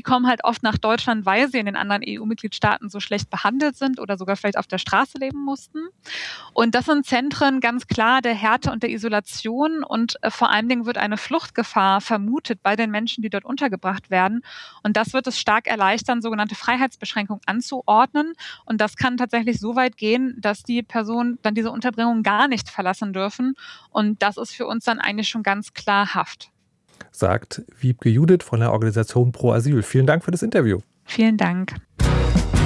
kommen halt oft nach Deutschland, weil sie in den anderen EU-Mitgliedstaaten so schlecht behandelt sind oder sogar vielleicht auf der Straße leben mussten. Und das sind Zentren ganz klar der Härte und der Isolation und vor allen Dingen wird eine Fluchtgefahr vermutet bei den Menschen, die dort untergebracht werden. Und das wird es stark erleichtern, sogenannte Freiheitsbeschränkungen anzuordnen. Und das kann tatsächlich so weit gehen, dass die Personen dann diese Unterbringung gar nicht verlassen dürfen. Und das ist für uns dann eigentlich schon ganz klar Haft. Sagt Wiebke Judith von der Organisation Pro Asyl. Vielen Dank für das Interview. Vielen Dank.